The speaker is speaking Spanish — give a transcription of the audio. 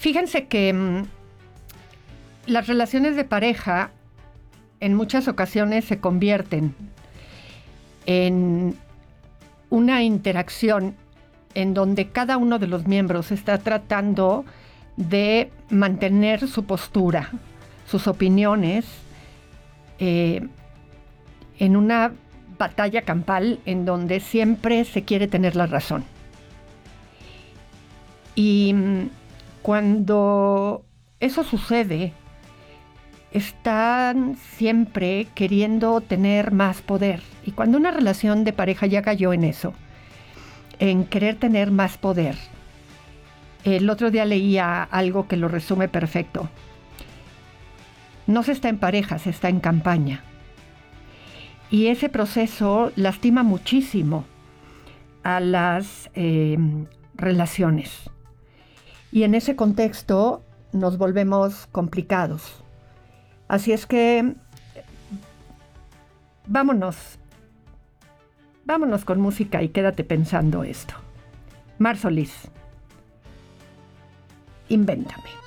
Fíjense que las relaciones de pareja en muchas ocasiones se convierten en una interacción en donde cada uno de los miembros está tratando de mantener su postura, sus opiniones, en una batalla campal en donde siempre se quiere tener la razón. Y cuando eso sucede, están siempre queriendo tener más poder. Y cuando una relación de pareja ya cayó en eso, en querer tener más poder, el otro día leía algo que lo resume perfecto. No se está en pareja, se está en campaña. Y ese proceso lastima muchísimo a las relaciones. Y en ese contexto nos volvemos complicados. Así es que vámonos con música y quédate pensando esto. Mar Solís, Invéntame.